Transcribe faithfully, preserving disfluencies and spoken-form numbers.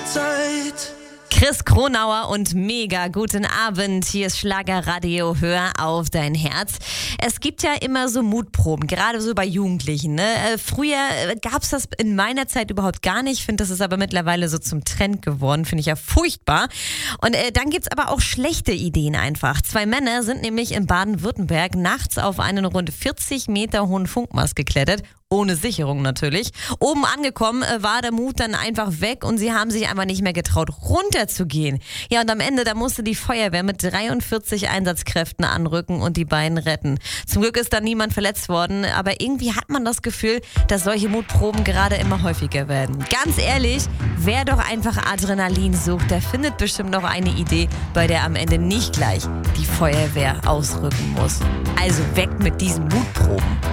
Zeit. Chris Kronauer und Mega, guten Abend. Hier ist Schlagerradio, hör auf dein Herz. Es gibt ja immer so Mutproben, gerade so bei Jugendlichen. Ne? Äh, früher äh, gab es das in meiner Zeit überhaupt gar nicht. Ich finde, das ist aber mittlerweile so zum Trend geworden. Finde ich ja furchtbar. Und äh, dann gibt's aber auch schlechte Ideen einfach. Zwei Männer sind nämlich in Baden-Württemberg nachts auf einen rund vierzig Meter hohen Funkmast geklettert. Ohne Sicherung natürlich. Oben angekommen äh, war der Mut dann einfach weg und sie haben sich einfach nicht mehr getraut, runterzugehen. Ja, und am Ende, da musste die Feuerwehr mit dreiundvierzig Einsatzkräften anrücken und die beiden retten. Zum Glück ist da niemand verletzt worden, aber irgendwie hat man das Gefühl, dass solche Mutproben gerade immer häufiger werden. Ganz ehrlich, wer doch einfach Adrenalin sucht, der findet bestimmt noch eine Idee, bei der am Ende nicht gleich die Feuerwehr ausrücken muss. Also weg mit diesen Mutproben.